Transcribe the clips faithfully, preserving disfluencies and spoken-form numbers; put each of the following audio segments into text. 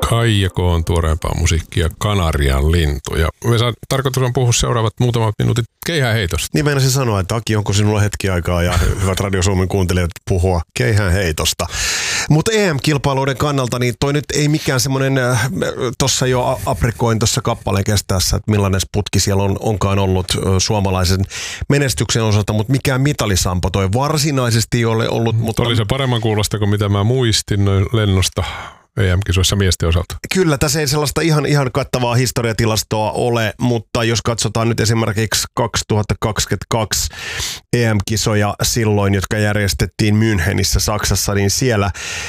Kaija K on tuoreempaa musiikkia, Kanarian lintu. Ja me saa, tarkoitus on puhua seuraavat muutamat minuutit keihäänheitosta. Niin meinasin sanoa, että Aki, onko sinulla hetki aikaa ja hyvät Radio Suomen kuuntelijat puhua keihäänheitosta. Mutta E M-kilpailuiden kannalta, niin toi nyt ei mikään semmoinen, äh, tuossa jo aprikoin tuossa kappaleen kestäessä, että millainen putki siellä on, onkaan ollut äh, suomalaisen menestyksen osalta, mutta mikään mitalisampo toi varsinaisesti ei ole ollut. Mutta oli se paremman kuulosta kuin mitä mä muistin noin lennosta E M-kisoissa miesten osalta. Kyllä, tässä ei sellaista ihan, ihan kattavaa historiatilastoa ole, mutta jos katsotaan nyt esimerkiksi kaksituhattakaksikymmentäkaksi E M-kisoja silloin, jotka järjestettiin Münchenissä Saksassa, niin siellä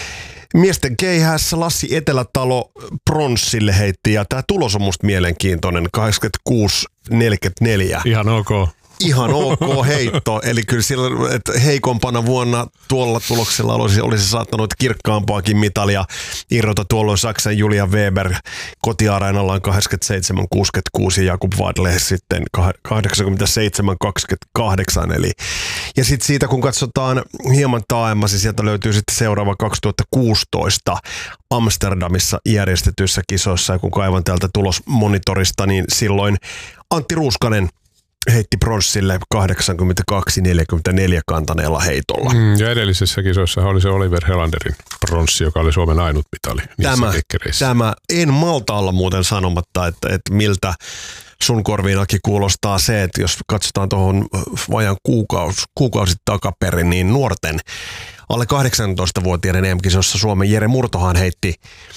miesten keihäässä Lassi Etelätalo pronssille heitti, ja tämä tulos on musta mielenkiintoinen, kahdeksankymmentäkuusi neljäkymmentäneljä. Ihan ok. Ihan ok heitto, eli kyllä sillä, että heikompana vuonna tuolla tuloksella olisi, olisi saattanut kirkkaampaakin mitalia irrota tuolloin Saksan Julian Weber kotiareenallaan kahdeksankymmentäseitsemän kuusikymmentäkuusi ja Jakub Wadle sitten kahdeksankymmentäseitsemän kaksikymmentäkahdeksan. Eli, ja sitten siitä kun katsotaan hieman taaemmas, niin sieltä löytyy sitten seuraava kaksituhattakuusitoista Amsterdamissa järjestetyissä kisoissa, ja kun kaivan täältä tulosmonitorista, niin silloin Antti Ruuskanen heitti pronssille kahdeksankymmentäkaksi neljäkymmentäneljä kantaneella heitolla. Mm, ja edellisessä kisoissa oli se Oliver Helanderin pronssi, joka oli Suomen ainut mitali niissä tämä, kekkereissä. Tämä en malta olla muuten sanomatta, että, että miltä sun korviinakin kuulostaa se, että jos katsotaan tuohon vajan kuukausi, kuukausi takaperin, niin nuorten alle kahdeksantoistavuotiaiden E M-kisossa Suomen Jere Murtohan heitti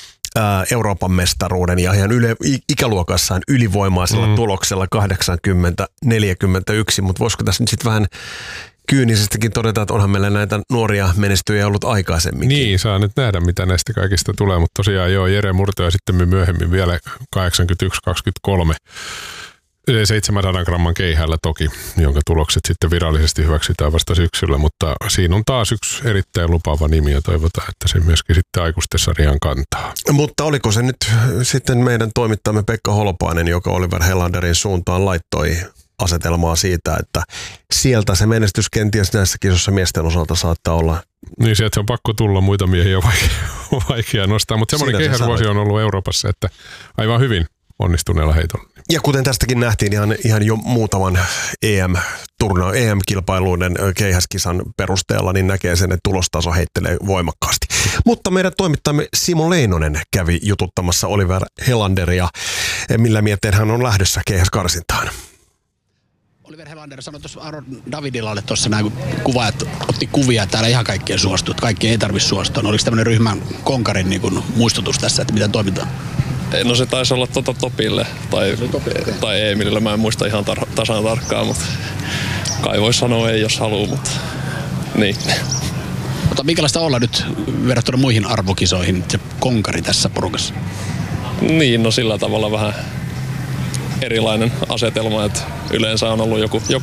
Euroopan mestaruuden ja ihan yle, ikäluokassaan ylivoimaisella mm. tuloksella kahdeksankymmentä neljäkymmentäyksi, mutta voisiko tässä nyt sitten vähän kyynisestikin todeta, että onhan meillä näitä nuoria menestyjiä ollut aikaisemminkin. Niin, saa nyt nähdä, mitä näistä kaikista tulee, mutta tosiaan joo, Jere Murto ja sitten myöhemmin vielä kahdeksankymmentäyksi kaksikymmentäkolme seitsemänsadan gramman keihäällä toki, jonka tulokset sitten virallisesti hyväksytään vasta syksyllä, mutta siinä on taas yksi erittäin lupaava nimi ja toivotaan, että se myöskin sitten aikuistesarjaan kantaa. Mutta oliko se nyt sitten meidän toimittajamme Pekka Holopainen, joka Oliver Helanderin suuntaan laittoi asetelmaa siitä, että sieltä se menestys kenties näissä kisossa miesten osalta saattaa olla. Niin sieltä se on pakko tulla, muita miehiä on vaikea, vaikea nostaa, mutta semmoinen keihäsvuosi on ollut Euroopassa, että aivan hyvin onnistuneella heitolla. Ja kuten tästäkin nähtiin ihan, ihan jo muutaman E M-turna, E M-kilpailuiden keihäskisan perusteella, niin näkee sen, että tulostaso heittelee voimakkaasti. Mutta meidän toimittajamme Simo Leinonen kävi jututtamassa Oliver Helanderia, millä mietteen hän on lähdössä keihäskarsintaan. Oliver Helander sanoi tuossa Aron Davidilalle tuossa näin, kun kuvaajat otti kuvia, että täällä ihan kaikkien suostuu, että kaikki ei tarvitse suostua. No, oliko tämmöinen ryhmän konkarin niin kuin muistutus tässä, että miten toimitaan? No se taisi olla tota Topille tai, tai Eemilillä, mä en muista ihan tar- tasan tarkkaan, mutta kai voi sanoa ei, jos haluaa, mutta niin. Mutta minkälaista olla nyt verrattuna muihin arvokisoihin se konkari tässä porukassa? Niin, no sillä tavalla vähän erilainen asetelma, että yleensä on ollut joku, joku